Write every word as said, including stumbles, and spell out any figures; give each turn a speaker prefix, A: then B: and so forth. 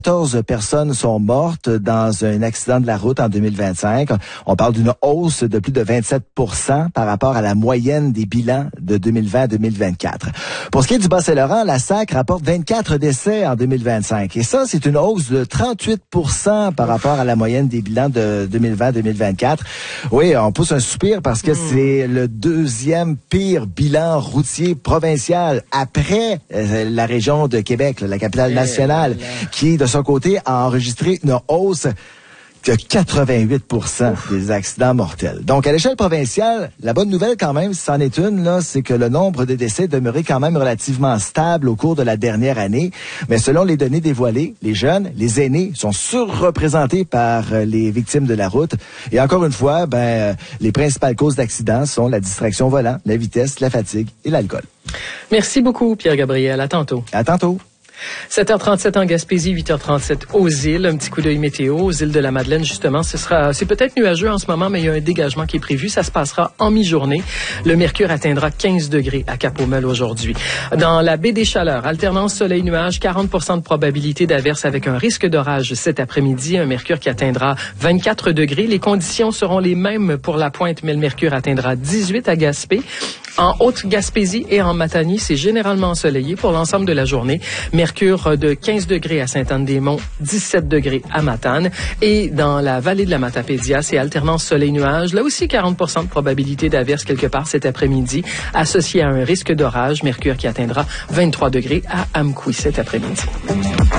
A: quatorze personnes sont mortes dans un accident de la route en deux mille vingt-cinq. On parle d'une hausse de plus de vingt-sept pour cent par rapport à la moyenne des bilans de deux mille vingt à deux mille vingt-quatre. Pour ce qui est du Bas-Saint-Laurent, la S A C rapporte vingt-quatre décès en deux mille vingt-cinq. Et ça, c'est une hausse de trente-huit pour cent par rapport à la moyenne des bilans de deux mille vingt à deux mille vingt-quatre. Oui, on pousse un soupir parce que mmh. c'est le deuxième pire bilan routier provincial après euh, la région de Québec, la capitale nationale, qui, de son côté, a enregistré une hausse de quatre-vingt-huit pour cent des accidents mortels. Donc, à l'échelle provinciale, la bonne nouvelle quand même, si c'en est une, là, c'est que le nombre de décès demeurait quand même relativement stable au cours de la dernière année. Mais selon les données dévoilées, les jeunes, les aînés sont surreprésentés par les victimes de la route. Et encore une fois, ben, les principales causes d'accidents sont la distraction volant, la vitesse, la fatigue et l'alcool.
B: Merci beaucoup, Pierre-Gabriel. À tantôt.
A: À tantôt.
B: sept heures trente-sept en Gaspésie, huit heures trente-sept aux îles. Un petit coup d'œil météo aux îles de la Madeleine, justement. Ce sera, c'est peut-être nuageux en ce moment, mais il y a un dégagement qui est prévu. Ça se passera en mi-journée. Le mercure atteindra quinze degrés à Cap-Aumel aujourd'hui. Dans la baie des Chaleurs, alternance soleil-nuage, quarante pour cent de probabilité d'averse avec un risque d'orage cet après-midi. Un mercure qui atteindra vingt-quatre degrés. Les conditions seront les mêmes pour la Pointe, mais le mercure atteindra dix-huit à Gaspé. En Haute-Gaspésie et en Matanie, c'est généralement ensoleillé pour l'ensemble de la journée. Mercure de quinze degrés à Sainte-Anne-des-Monts, dix-sept degrés à Matane. Et dans la vallée de la Matapédia, c'est alternance soleil-nuage. Là aussi, quarante pour cent de probabilité d'averse quelque part cet après-midi, associé à un risque d'orage. Mercure qui atteindra vingt-trois degrés à Amqui cet après-midi.